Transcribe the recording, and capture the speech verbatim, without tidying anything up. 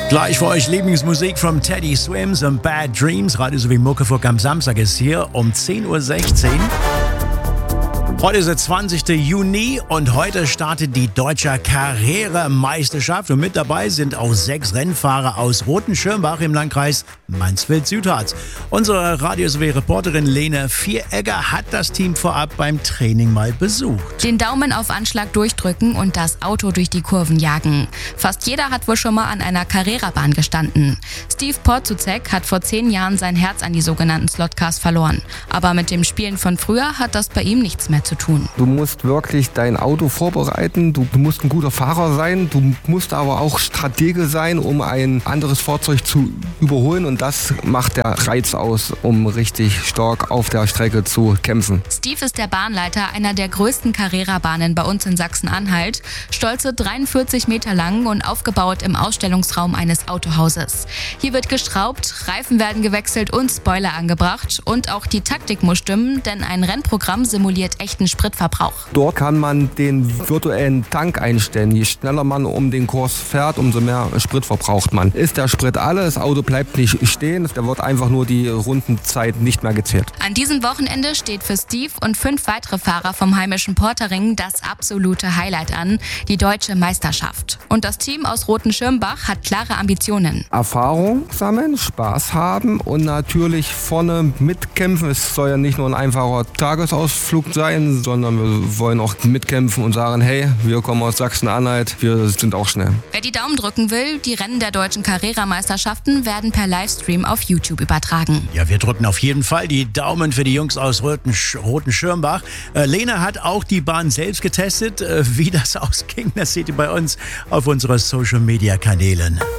Gleich für euch Lieblingsmusik von Teddy Swims und Bad Dreams. Radio sowie Muckefuck am Samstag ist hier um zehn Uhr sechzehn. Heute ist der zwanzigster Juni und heute startet die Deutsche Carrera-Meisterschaft. Und mit dabei sind auch sechs Rennfahrer aus Rotenschirmbach im Landkreis Mansfeld-Südharz. Unsere Radio sowie Reporterin Lene Vieregger hat das Team vorab beim Training mal besucht. Den Daumen auf Anschlag durchdrücken und das Auto durch die Kurven jagen. Fast jeder hat wohl schon mal an einer Carrera-Bahn gestanden. Steve Porzuzek hat vor zehn Jahren sein Herz an die sogenannten Slotcars verloren. Aber mit dem Spielen von früher hat das bei ihm nichts mehr zu tun. Du musst wirklich dein Auto vorbereiten, du, du musst ein guter Fahrer sein, du musst aber auch Stratege sein, um ein anderes Fahrzeug zu überholen, und das macht der Reiz aus, um richtig stark auf der Strecke zu kämpfen. Steve ist der Bahnleiter einer der größten Carrera-Bahnen bei uns in Sachsen-Anhalt, stolze dreiundvierzig Meter lang und aufgebaut im Ausstellungsraum eines Autohauses. Hier wird geschraubt, Reifen werden gewechselt und Spoiler angebracht, und auch die Taktik muss stimmen, denn ein Rennprogramm simuliert echten Spritverbrauch. Dort kann man den virtuellen Tank einstellen. Je schneller man um den Kurs fährt, umso mehr Sprit verbraucht man. Ist der Sprit alle, das Auto bleibt nicht stehen, da wird einfach nur die Rundenzeit nicht mehr gezählt. An diesem Wochenende steht für Steve und fünf weitere Fahrer vom heimischen Portering das absolute Highlight an, die Deutsche Meisterschaft. Und das Team aus Rotenschirmbach hat klare Ambitionen. Erfahrung sammeln, Spaß haben und natürlich vorne mitkämpfen. Es soll ja nicht nur ein einfacher Tagesausflug sein, sondern wir wollen auch mitkämpfen und sagen, hey, wir kommen aus Sachsen-Anhalt, wir sind auch schnell. Wer die Daumen drücken will, die Rennen der deutschen Carrera-Meisterschaften werden per Livestream auf YouTube übertragen. Ja, wir drücken auf jeden Fall die Daumen für die Jungs aus Rotenschirmbach. Äh, Lena hat auch die Bahn selbst getestet. Äh, wie das ausging, das seht ihr bei uns auf unseren Social-Media-Kanälen.